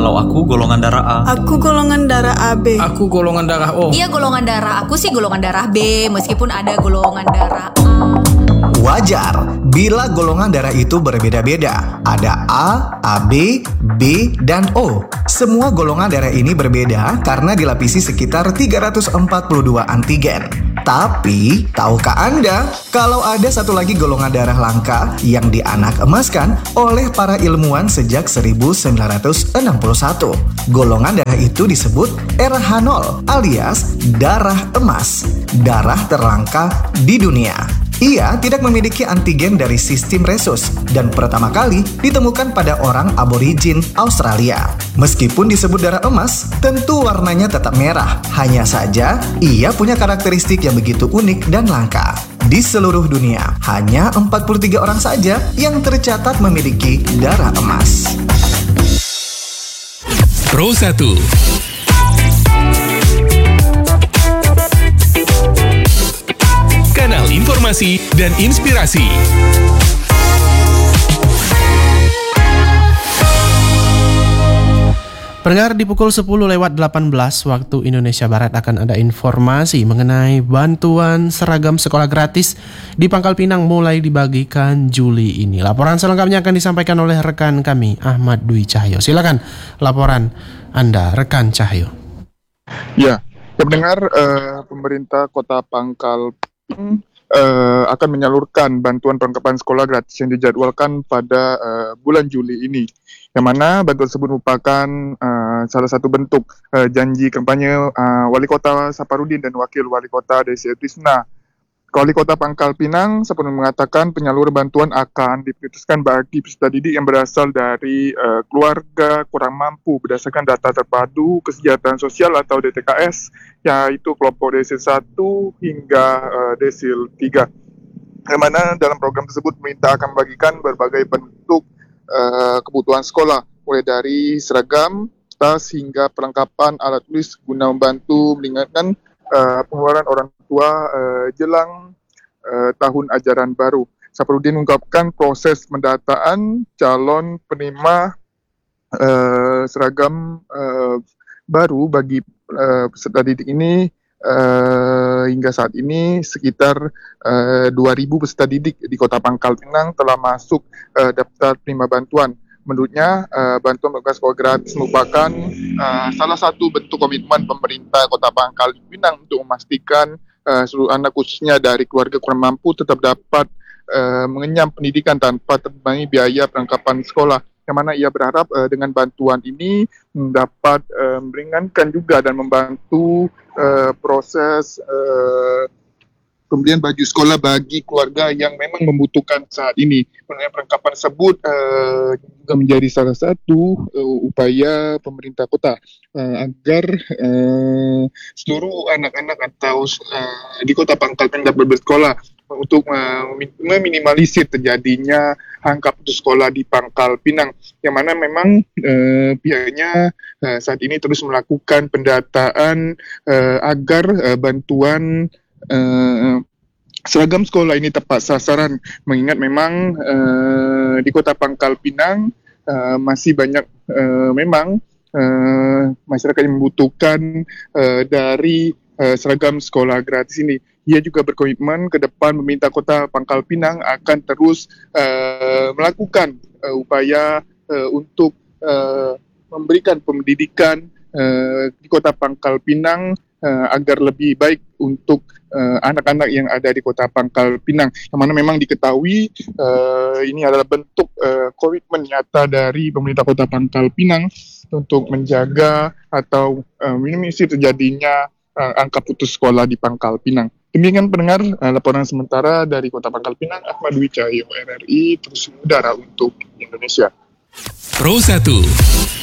Kalau aku golongan darah A. Aku golongan darah AB. Aku golongan darah O. Iya, golongan darah aku sih golongan darah B, meskipun ada golongan darah A. Wajar bila golongan darah itu berbeda-beda. Ada A, AB, B, dan O. Semua golongan darah ini berbeda karena dilapisi sekitar 342 antigen. Tapi, tahukah Anda kalau ada satu lagi golongan darah langka yang dianak emaskan oleh para ilmuwan sejak 1961? Golongan darah itu disebut RH0 alias darah emas, darah terlangka di dunia. Ia tidak memiliki antigen dari sistem Rhesus dan pertama kali ditemukan pada orang aborigin Australia. Meskipun disebut darah emas, tentu warnanya tetap merah. Hanya saja, ia punya karakteristik yang begitu unik dan langka. Di seluruh dunia, hanya 43 orang saja yang tercatat memiliki darah emas. Pro 1. Kanal informasi dan inspirasi. Pendengar, di pukul 10:18 waktu Indonesia Barat akan ada informasi mengenai bantuan seragam sekolah gratis di Pangkal Pinang mulai dibagikan Juli ini. Laporan selengkapnya akan disampaikan oleh rekan kami, Ahmad Dwi Cahyo. Silakan laporan Anda, rekan Cahyo. Ya pendengar, pemerintah Kota Pangkal Pinang akan menyalurkan bantuan perlengkapan sekolah gratis yang dijadwalkan pada bulan Juli ini. Yang mana bantuan tersebut merupakan salah satu bentuk janji kampanye Wali Kota Saparudin dan Wakil Wali Kota Desi Trisna. Wali Kota Pangkal Pinang sebelumnya mengatakan penyaluran bantuan akan diprioritaskan bagi peserta didik yang berasal dari keluarga kurang mampu berdasarkan data terpadu kesejahteraan sosial atau DTKS, yaitu kelompok desil 1 hingga desil 3. Yang mana dalam program tersebut pemerintah akan membagikan berbagai bentuk kebutuhan sekolah, mulai dari seragam, tas, hingga perlengkapan alat tulis guna membantu meringankan pengeluaran orang tua jelang tahun ajaran baru. Saparudin mengungkapkan proses pendataan calon penerima seragam baru bagi peserta didik ini hingga saat ini sekitar 2.000 peserta didik di Kota Pangkal Pinang telah masuk daftar penerima bantuan. Menurutnya, bantuan berbagai sekolah gratis merupakan salah satu bentuk komitmen pemerintah Kota Pangkal Pinang untuk memastikan seluruh anak khususnya dari keluarga kurang mampu tetap dapat mengenyam pendidikan tanpa terbebangi biaya perlengkapan sekolah. Yang mana ia berharap dengan bantuan ini dapat meringankan juga dan membantu proses pembelian baju sekolah bagi keluarga yang memang membutuhkan saat ini. Perlengkapan tersebut juga menjadi salah satu upaya pemerintah kota agar seluruh anak-anak atau di Kota Pangkal Pinang dapat bersekolah untuk meminimalisir terjadinya angka putus sekolah di Pangkal Pinang, yang mana memang pihaknya saat ini terus melakukan pendataan agar bantuan seragam sekolah ini tepat sasaran, mengingat memang di Kota Pangkal Pinang masih banyak memang masyarakat yang membutuhkan dari seragam sekolah gratis ini. Ia juga berkomitmen ke depan pemerintah Kota Pangkal Pinang akan terus melakukan upaya untuk memberikan pendidikan di Kota Pangkal Pinang agar lebih baik untuk anak-anak yang ada di Kota Pangkal Pinang. Yang mana memang diketahui ini adalah bentuk komitmen nyata dari pemerintah Kota Pangkal Pinang untuk menjaga atau minimalisir terjadinya angka putus sekolah di Pangkal Pinang. Demikian pendengar, laporan sementara dari Kota Pangkal Pinang, Ahmad Dwi Cahyo, RRI, terus udara untuk Indonesia. Pro 1.